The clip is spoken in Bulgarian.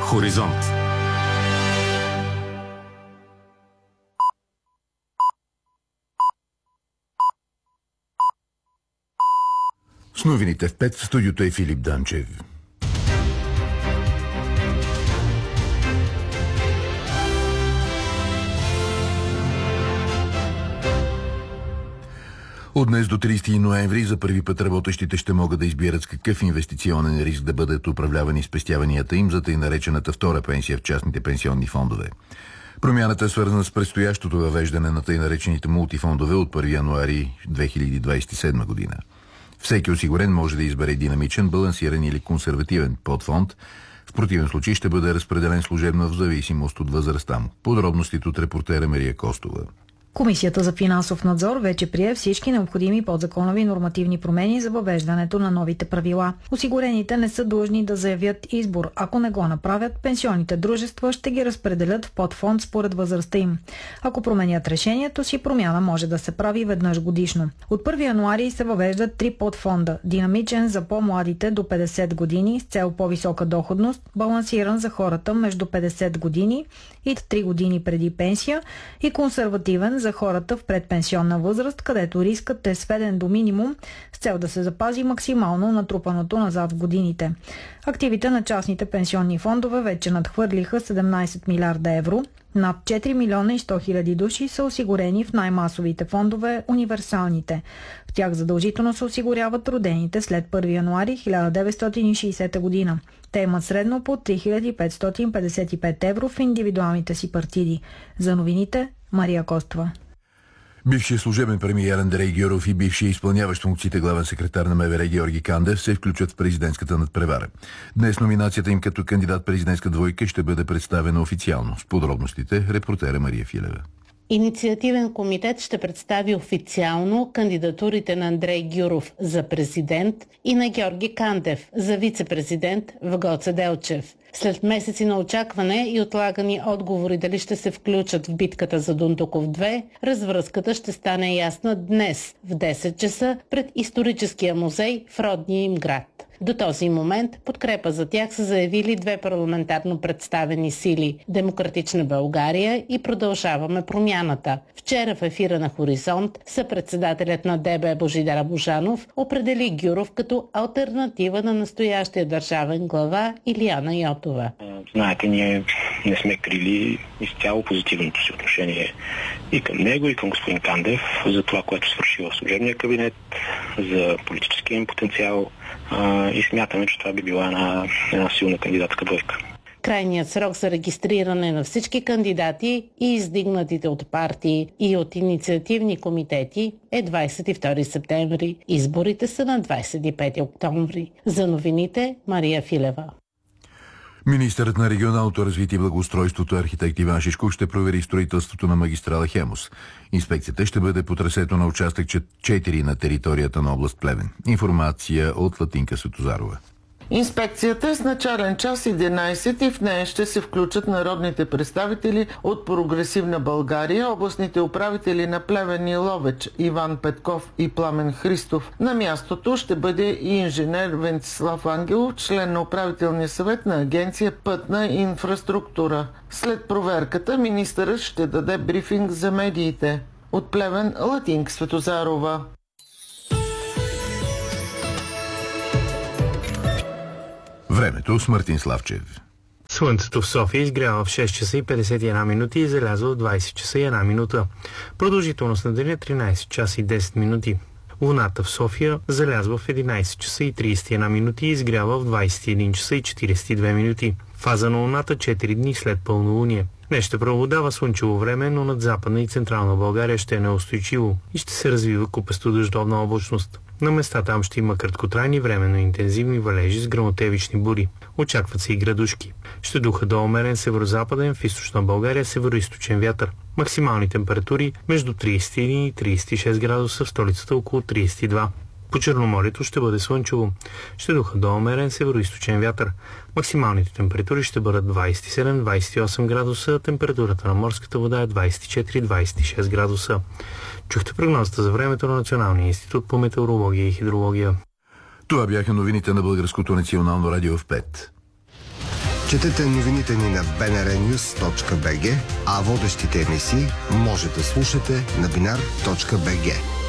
Хоризонт. С новините в 5 в студиото е Филип Данчев. От днес до 30 ноември за първи път работещите ще могат да избират с какъв инвестиционен риск да бъдат управлявани спестяванията им за тъй наречената втора пенсия в частните пенсионни фондове. Промяната е свързана с предстоящото въвеждане на тъй наречените мултифондове от 1 януари 2027 година. Всеки осигурен може да избере динамичен, балансиран или консервативен подфонд. В противен случай ще бъде разпределен служебно в зависимост от възрастта му. Подробностите от репортера Мария Костова. Комисията за финансов надзор вече прие всички необходими подзаконови нормативни промени за въвеждането на новите правила. Осигурените не са длъжни да заявят избор. Ако не го направят, пенсионните дружества ще ги разпределят в подфонд според възрастта им. Ако променят решението си, промяна може да се прави веднъж годишно. От 1 януари се въвеждат 3 подфонда. Динамичен за по-младите до 50 години с цел по-висока доходност, балансиран за хората между 50 години и 3 години преди пенсия и консервативен за хората в предпенсионна възраст, където рискът е сведен до минимум с цел да се запази максимално натрупаното назад в годините. Активите на частните пенсионни фондове вече надхвърлиха 17 милиарда евро. Над 4 милиона и 100 хиляди души са осигурени в най-масовите фондове, универсалните. В тях задължително се осигуряват родените след 1 януари 1960 година. Те имат средно по 3555 евро в индивидуалните си партиди. За новините Мария Костова. Бившият служебен премиер Андрей Гюров и бившият изпълняващ функциите главен секретар на МВР Георги Кандев се включват в президентската надпревара. Днес номинацията им като кандидат президентска двойка ще бъде представена официално. С подробностите репортера Мария Филева. Инициативен комитет ще представи официално кандидатурите на Андрей Гюров за президент и на Георги Кандев за вице-президент в Гоце Делчев. След месеци на очакване и отлагани отговори дали ще се включат в битката за Дундуков 2, развръзката ще стане ясна днес в 10 часа пред историческия музей в родния им град. До този момент подкрепа за тях са заявили 2 парламентарно представени сили – Демократична България и Продължаваме промяната. Вчера в ефира на Хоризонт съпредседателят на ДБ Божидар Божанов определи Гюров като алтернатива на настоящия държавен глава Илияна Йотова. Знаете, ние не сме крили изцяло позитивното си отношение и към него, и към господин Кандев за това, което свърши в служебния кабинет, за политическия им потенциал. И смятаме, че това би била една силна кандидатска двойка. Крайният срок за регистриране на всички кандидати и издигнатите от партии и от инициативни комитети е 22 септември. Изборите са на 25 октомври. За новините Мария Филева. Министърът на регионалното развитие и благоустройството архитект Иван Шишков ще провери строителството на магистрала Хемус. Инспекцията ще бъде по трасето на участък 4 на територията на област Плевен. Информация от Латинка Светозарова. Инспекцията е с начален час 11 и в нея ще се включат народните представители от Прогресивна България, областните управители на Плевен и Ловеч Иван Петков и Пламен Христов. На мястото ще бъде и инженер Венцислав Ангелов, член на управителния съвет на Агенция Пътна инфраструктура. След проверката министърът ще даде брифинг за медиите. От Плевен Латинка Светозарова. Времето с Мартин Славчев. Слънцето в София изгрява в 6 часа и 51 минути и залязва в 20 часа и 1 минута. Продължителност на деня 13 часа и 10 минути. Луната в София залязва в 11 часа и 31 минути и изгрява в 21 часа и 42 минути. Фаза на Луната 4 дни след пълнолуние. Днес ще преобладава слънчево време, но над Западна и Централна България ще е неустойчиво и ще се развива купесто дъждовна облачност. На места там ще има краткотрайни временно интензивни валежи с гръмотевични бури. Очакват се и градушки. Ще духа до умерен северозападен, в източна България североизточен вятър. Максимални температури между 31 и 36 градуса, в столицата около 32. По Черноморието ще бъде слънчево. Ще духа до умерен североизточен вятър. Максималните температури ще бъдат 27-28 градуса, температурата на морската вода е 24-26 градуса. Чухте прогнозата за времето на Националния институт по метеорология и хидрология. Това бяха новините на Българското национално радио в 5. Четете новините ни на bnrnews.bg, а водещите емисии може да слушате на binar.bg.